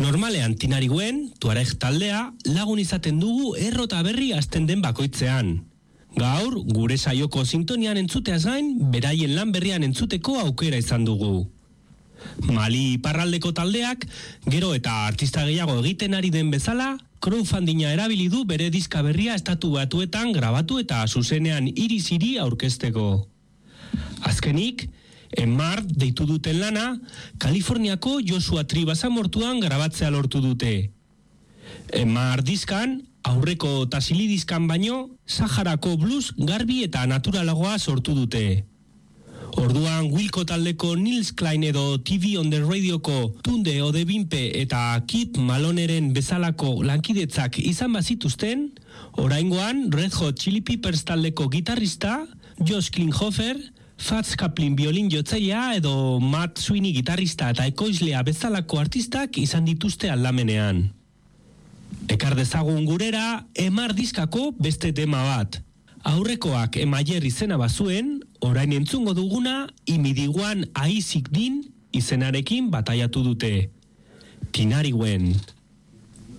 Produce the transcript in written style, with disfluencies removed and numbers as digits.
Normalean Tinariguen, Tuareg taldea, lagun izaten dugu errota berri hasten den bakoitzean. Gaur, gure saioko sintonian entzuteaz gain, beraien lan berrian entzuteko aukera izan dugu. Mali iparraldeko taldeak, gero eta artista gehiago egiten ari den bezala, crowdfundinga erabili du bere diska berria Estatu Batuetan grabatu eta zuzenean hiri aurkezteko. Azkenik, Emar deitu duten lana, Kaliforniako Joshua Tree basamortuan grabatzea lortu dute. Emar diskan, aurreko Tassili diskan baino, Saharako blues garbi eta naturalagoa sortu dute. Orduan Wilco taldeko Nils Klein edo TV on the Radioko Tunde Odebimpe eta Kid Maloneren bezalako lankidetzak izan bazituzten, oraingoan Red Hot Chili Peppers taldeko gitarrista, Josh Klinghoffer, Fats Kaplan biolin jotzailea edo Matt Sweeney gitarrista eta ekoizlea bezalako artistak izan dituzte aldamenean. Ekar dezagun gurera Emar diskako beste tema bat. Aurrekoak Emayer izena bazuen, orain entzungo duguna Imidiguan Aizik Din izenarekin bataiatu dute. Tinariguen.